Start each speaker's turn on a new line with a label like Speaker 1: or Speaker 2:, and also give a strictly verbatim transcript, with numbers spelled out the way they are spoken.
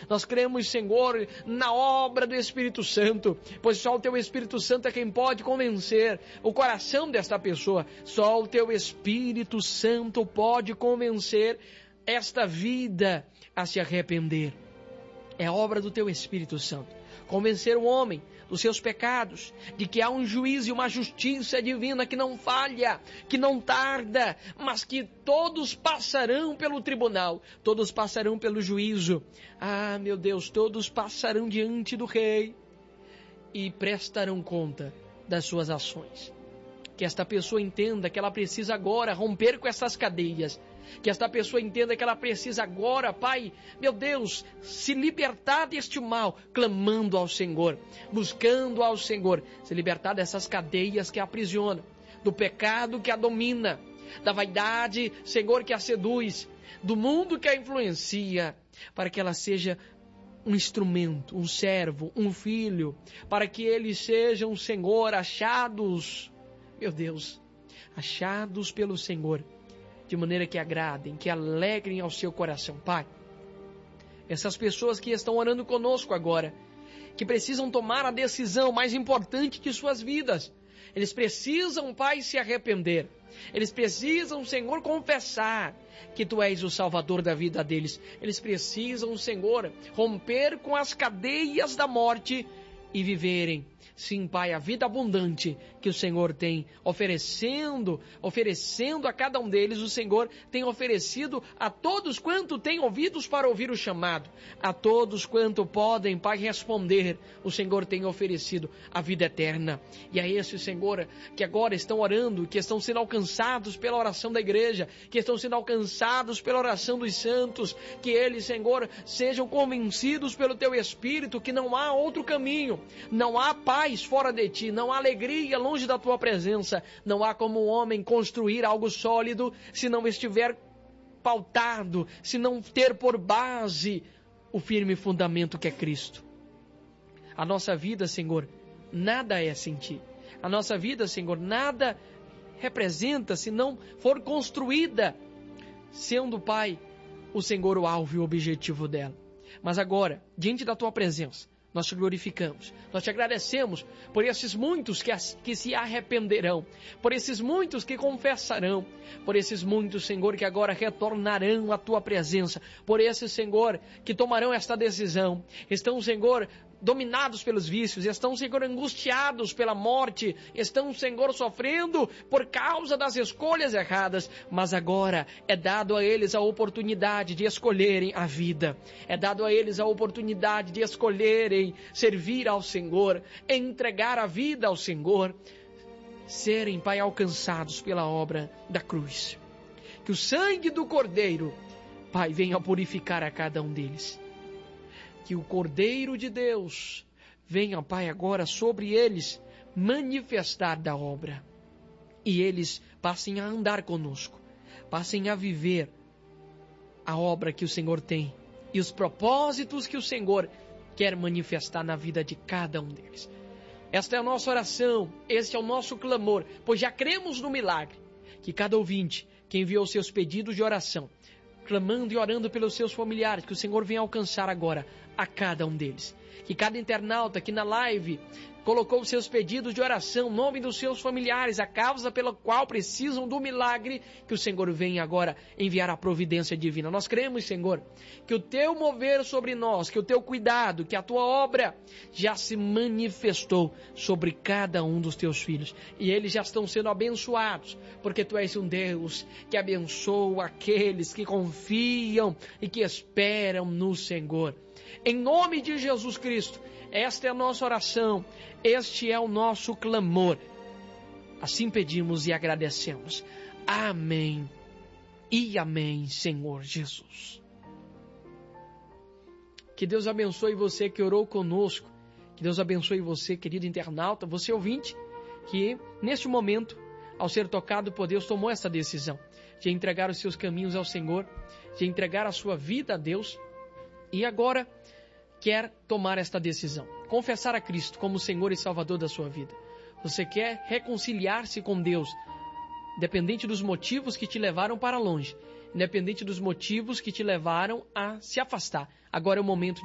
Speaker 1: Nós cremos, Senhor, na obra do Espírito Santo, pois só o Teu Espírito Santo é quem pode convencer o coração desta pessoa. Só o Teu Espírito Santo pode convencer esta vida a se arrepender. É obra do Teu Espírito Santo convencer o homem dos seus pecados, de que há um juízo e uma justiça divina que não falha, que não tarda, mas que todos passarão pelo tribunal, todos passarão pelo juízo. Ah, meu Deus, todos passarão diante do Rei e prestarão conta das suas ações. Que esta pessoa entenda que ela precisa agora romper com essas cadeias. Que esta pessoa entenda que ela precisa agora, Pai, meu Deus, se libertar deste mal, clamando ao Senhor, buscando ao Senhor, se libertar dessas cadeias que a aprisionam, do pecado que a domina, da vaidade, Senhor, que a seduz, do mundo que a influencia, para que ela seja um instrumento, um servo, um filho, para que eles sejam, Senhor, achados, meu Deus, achados pelo Senhor, de maneira que agradem, que alegrem ao seu coração. Pai, essas pessoas que estão orando conosco agora, que precisam tomar a decisão mais importante de suas vidas, eles precisam, Pai, se arrepender. Eles precisam, Senhor, confessar que Tu és o Salvador da vida deles. Eles precisam, Senhor, romper com as cadeias da morte e viverem, sim, Pai, a vida abundante que o Senhor tem oferecendo, oferecendo a cada um deles. O Senhor tem oferecido a todos quanto têm ouvidos para ouvir o chamado, a todos quanto podem, Pai, responder. O Senhor tem oferecido a vida eterna. E a esses, Senhor, que agora estão orando, que estão sendo alcançados pela oração da igreja, que estão sendo alcançados pela oração dos santos, que eles, Senhor, sejam convencidos pelo Teu Espírito que não há outro caminho, não há paz fora de Ti, não há alegria longe da Tua presença, não há como um homem construir algo sólido se não estiver pautado, se não ter por base o firme fundamento que é Cristo. A nossa vida, Senhor, nada é sem Ti. A nossa vida, Senhor, nada representa se não for construída, sendo, Pai, o Senhor o alvo e o objetivo dela. Mas agora, diante da Tua presença, nós Te glorificamos, nós Te agradecemos por esses muitos que, que se arrependerão, por esses muitos que confessarão, por esses muitos, Senhor, que agora retornarão à Tua presença, por esses, Senhor, que tomarão esta decisão, estão, Senhor, dominados pelos vícios, estão, Senhor, angustiados pela morte, estão, Senhor, sofrendo por causa das escolhas erradas, mas agora é dado a eles a oportunidade de escolherem a vida, é dado a eles a oportunidade de escolherem servir ao Senhor, entregar a vida ao Senhor, serem, Pai, alcançados pela obra da cruz. Que o sangue do Cordeiro, Pai, venha purificar a cada um deles. Que o Cordeiro de Deus venha, Pai, agora sobre eles manifestar da obra. E eles passem a andar conosco, passem a viver a obra que o Senhor tem e os propósitos que o Senhor quer manifestar na vida de cada um deles. Esta é a nossa oração, este é o nosso clamor, pois já cremos no milagre. Que cada ouvinte que enviou seus pedidos de oração, clamando e orando pelos seus familiares, que o Senhor venha alcançar agora a cada um deles. Que cada internauta que na live colocou os seus pedidos de oração, nome dos seus familiares, a causa pela qual precisam do milagre, que o Senhor venha agora enviar a providência divina. Nós cremos, Senhor, que o Teu mover sobre nós, que o Teu cuidado, que a Tua obra já se manifestou sobre cada um dos Teus filhos. E eles já estão sendo abençoados, porque Tu és um Deus que abençoa aqueles que confiam e que esperam no Senhor. Em nome de Jesus Cristo, esta é a nossa oração, este é o nosso clamor. Assim pedimos e agradecemos. Amém e amém, Senhor Jesus. Que Deus abençoe você que orou conosco. Que Deus abençoe você, querido internauta, você ouvinte, que neste momento, ao ser tocado por Deus, tomou essa decisão de entregar os seus caminhos ao Senhor, de entregar a sua vida a Deus, e agora quer tomar esta decisão, confessar a Cristo como Senhor e Salvador da sua vida. Você quer reconciliar-se com Deus, independente dos motivos que te levaram para longe, independente dos motivos que te levaram a se afastar. Agora é o momento de